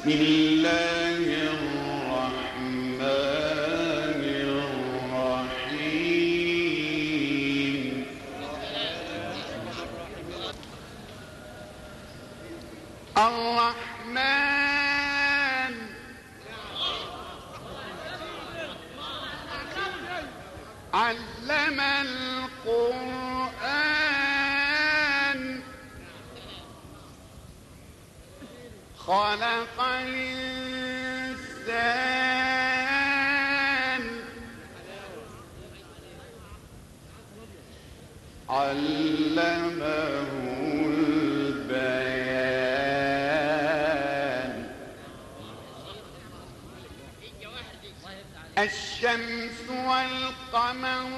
بسم الله الرحمن الرحيم الرحمن علم القرآن خلق الإنسان علمه البيان الشمس والقمر